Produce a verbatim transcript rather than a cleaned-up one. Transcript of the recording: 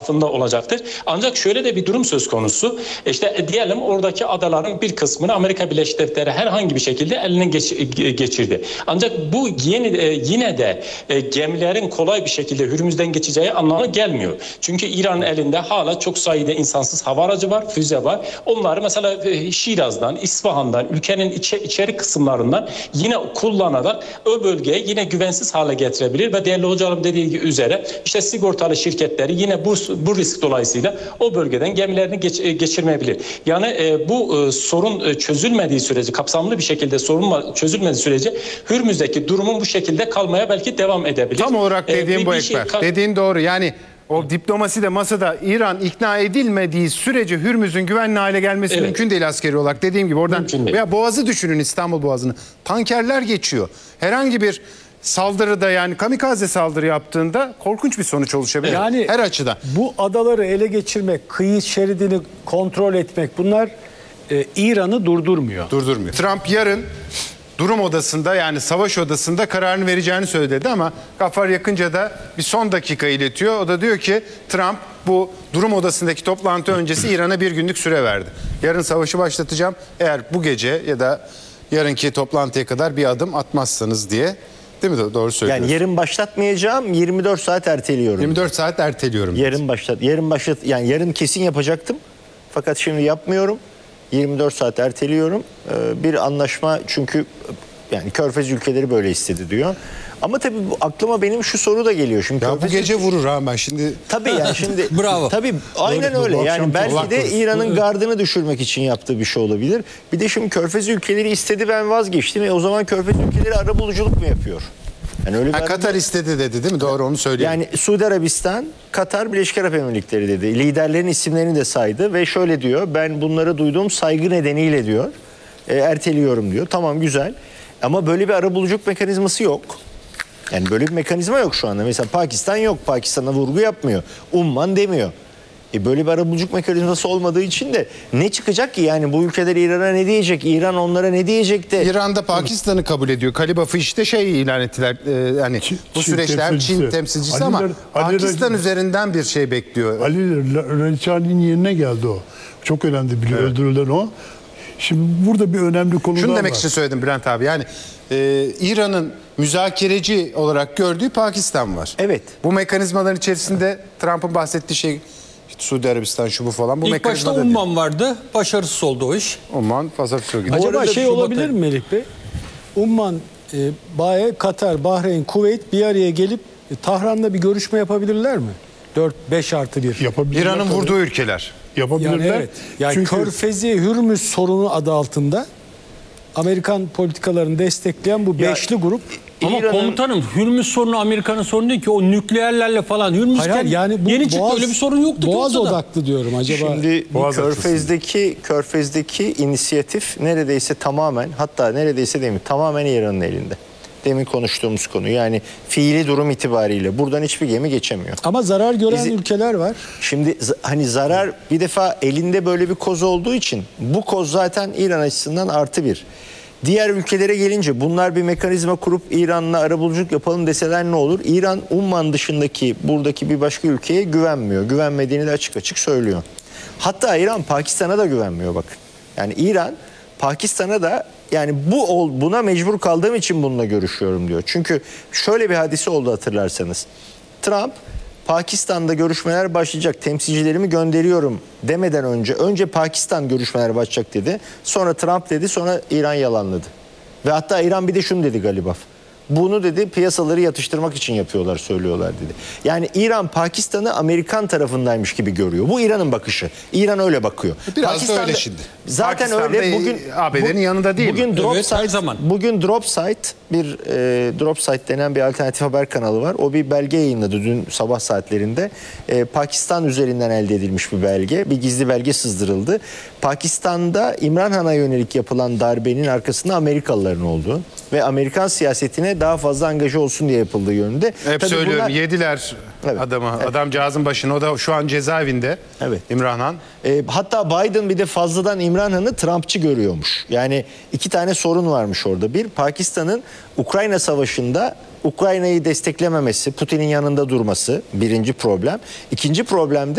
altında olacaktır. Ancak şöyle de bir durum söz konusu. İşte diyelim oradaki adaların bir kısmını Amerika Birleşik Devletleri herhangi bir şekilde eline geç, geçirdi. Ancak bu yeni, yine de gemilerin kolay bir şekilde Hürmüz'den geçeceği anlamına gelmiyor. Çünkü İran'ın elinde hala çok sayıda insansız hava aracı var, füze var. Onları mesela Şiraz'dan, İsfahan'dan, ülkenin içe, içeri kısımlarından yine kullanarak o bölgeye yine güvensiz hale getirebilir ve değerli hocam dediği üzere işte sigortalı şirketleri yine bu, bu risk dolayısıyla o bölgeden gemilerini geç, geçirmeyebilir. Yani e, bu e, sorun çözülmediği sürece, kapsamlı bir şekilde sorun çözülmediği sürece Hürmüz'deki durumun bu şekilde kalmaya belki devam edebilir. Tam olarak dediğin e, bu Ekber. Şey, dediğin doğru. Yani o diplomasi de masada İran ikna edilmediği sürece Hürmüz'ün güvenli hale gelmesi evet. mümkün değil askeri olarak. Dediğim gibi oradan veya Boğaz'ı düşünün, İstanbul Boğazı'nı. Tankerler geçiyor. Herhangi bir saldırıda, yani kamikaze saldırı yaptığında korkunç bir sonuç oluşabilir. Yani her açıdan. Bu adaları ele geçirmek, kıyı şeridini kontrol etmek, bunlar e, İran'ı durdurmuyor. Durdurmuyor. Trump yarın durum odasında, yani savaş odasında kararını vereceğini söyledi ama Gafar yakınca da bir son dakika iletiyor. O da diyor ki Trump bu durum odasındaki toplantı öncesi İran'a bir günlük süre verdi. Yarın savaşı başlatacağım eğer bu gece ya da yarınki toplantıya kadar bir adım atmazsanız diye. Değil mi? Doğru söylüyorsun. Yani yarın başlatmayacağım, yirmi dört saat erteliyorum. yirmi dört saat erteliyorum. Yarın başlat. Yarın başlat. Yani yarın kesin yapacaktım. Fakat şimdi yapmıyorum. yirmi dört saat erteliyorum. Ee, bir anlaşma, çünkü yani Körfez ülkeleri böyle istedi diyor. Ama tabii bu, aklıma benim şu soru da geliyor. Şimdi ya Körfez bu gece ülke... vurur ha ben şimdi. Tabii yani şimdi. Bravo. Tabii aynen Doğru, öyle. bu Yani belki de İran'ın bu, gardını düşürmek için yaptığı bir şey olabilir. Bir de şimdi Körfez ülkeleri istedi, ben vazgeçtim. E o zaman Körfez ülkeleri arabuluculuk mu yapıyor? Yani öyle ha, Katar istedi dedi değil mi? Doğru, onu söyleyeyim. Yani Suudi Arabistan, Katar, Birleşik Arap Emirlikleri dedi. Liderlerin isimlerini de saydı ve şöyle diyor: ben bunları duyduğum saygı nedeniyle diyor, e, erteliyorum diyor. Tamam, güzel. Ama böyle bir arabuluculuk mekanizması yok. Yani böyle bir mekanizma yok şu anda. Mesela Pakistan yok. Pakistan'a vurgu yapmıyor. Umman demiyor. E böyle bir arabuluculuk mekanizması olmadığı için de ne çıkacak ki? Yani bu ülkeler İran'a ne diyecek? İran onlara ne diyecek de? İran'da Pakistan'ı kabul ediyor. Kalibaf'ı işte şey ilan ettiler. E, yani Çin, bu süreçler temsilcisi. Çin temsilcisi Ali, ama Ali, Pakistan Ali, üzerinden bir şey bekliyor. Ali Reçani'nin yerine geldi o. Çok önemli biri, evet. Öldürülen o. Şimdi burada bir önemli konu Şunu var. demek için söyledim Bülent abi. Yani e, İran'ın müzakereci olarak gördüğü Pakistan var. Evet. Bu mekanizmaların içerisinde Trump'ın bahsettiği şey, Suudi Arabistan şu bu falan. Bu İlk başta Umman vardı. Başarısız oldu o iş. Umman pazartesi gidiyor. Acaba şey olabilir mi Melih Bey? Umman, e, Baye, Katar, Bahreyn, Kuveyt bir araya gelip e, Tahran'da bir görüşme yapabilirler mi? dört beş artı bir. İran'ın vurduğu ülkeler. Yapabilirler. Yani evet. Yani Çünkü Körfezi Hürmüz sorunu adı altında Amerikan politikalarını destekleyen bu beşli ya, grup. Ama komutanım, Hürmüz sorunu Amerika'nın sorunu değil ki, o nükleerlerle falan. Hürmüz hayır, yani bu yeni çıktı, Boğaz, öyle bir sorun yoktu. Boğaz odaklı diyorum acaba. Şimdi Boğaz Körfez'deki Körfez'deki inisiyatif neredeyse tamamen, hatta neredeyse değil mi, tamamen İran'ın elinde. Demin konuştuğumuz konu, yani fiili durum itibariyle buradan hiçbir gemi geçemiyor. Ama zarar gören Bizi, ülkeler var. Şimdi hani zarar, bir defa elinde böyle bir koz olduğu için bu koz zaten İran açısından artı bir. Diğer ülkelere gelince bunlar bir mekanizma kurup İran'la arabuluculuk yapalım deseler ne olur? İran Umman dışındaki buradaki bir başka ülkeye güvenmiyor. Güvenmediğini de açık açık söylüyor. Hatta İran Pakistan'a da güvenmiyor bakın. Yani İran Pakistan'a da, yani bu buna mecbur kaldığım için bununla görüşüyorum diyor. Çünkü şöyle bir hadise oldu hatırlarsanız. Trump Pakistan'da görüşmeler başlayacak, temsilcilerimi gönderiyorum demeden önce önce Pakistan görüşmeler başlayacak dedi. Sonra Trump dedi, sonra İran yalanladı. Ve hatta İran bir de şunu dedi Galibaf: bunu dedi piyasaları yatıştırmak için yapıyorlar, söylüyorlar dedi. Yani İran Pakistan'ı Amerikan tarafındaymış gibi görüyor. Bu İran'ın bakışı. İran öyle bakıyor. Biraz Pakistan'da, da öyle şimdi. Zaten öyle. Bugün A B D'nin yanında değil bugün mi? Drop Evet, Site, zaman. bugün Drop Site bir e, Drop Site denen bir alternatif haber kanalı var. O bir belge yayınladı dün sabah saatlerinde. E, Pakistan üzerinden elde edilmiş bir belge. Bir gizli belge sızdırıldı. Pakistan'da İmran Han'a yönelik yapılan darbenin arkasında Amerikalıların olduğu ve Amerikan siyasetine daha fazla angaja olsun diye yapıldığı yönünde. Hep Tabii söylüyorum, bunlar... yediler evet, adamı. evet. Adamcağızın başına. O da şu an cezaevinde. Evet. İmran Han. E, hatta Biden bir de fazladan İmran Han'ı Trumpçı görüyormuş. Yani iki tane sorun varmış orada. Bir, Pakistan'ın Ukrayna Savaşı'nda Ukrayna'yı desteklememesi, Putin'in yanında durması birinci problem. İkinci problem de